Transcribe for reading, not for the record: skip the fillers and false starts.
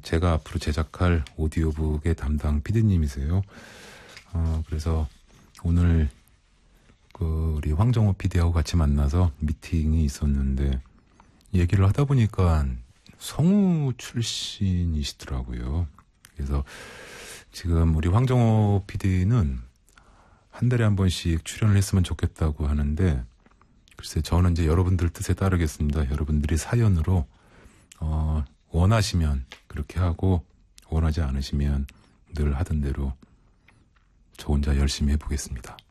제가 앞으로 제작할 오디오북의 담당 PD님이세요. 그래서 오늘 우리 황정호 PD하고 같이 만나서 미팅이 있었는데 얘기를 하다 보니까 성우 출신이시더라고요. 그래서 지금 우리 황정호 PD는 한 달에 한 번씩 출연을 했으면 좋겠다고 하는데 글쎄 저는 이제 여러분들 뜻에 따르겠습니다. 여러분들이 사연으로 원하시면 그렇게 하고 원하지 않으시면 늘 하던 대로 저 혼자 열심히 해보겠습니다.